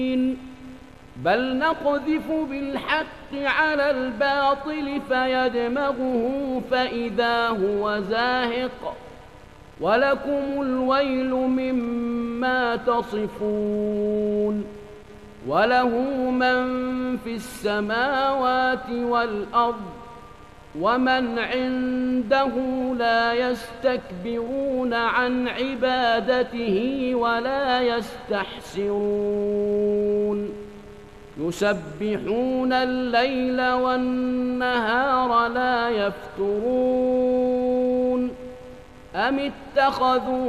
بل نقذف بالحق على الباطل فيدمغه فإذا هو زاهق ولكم الويل مما تصفون وله من في السماوات والأرض ومن عنده لا يستكبرون عن عبادته ولا يستحسرون يسبحون الليل والنهار لا يفترون أم اتخذوا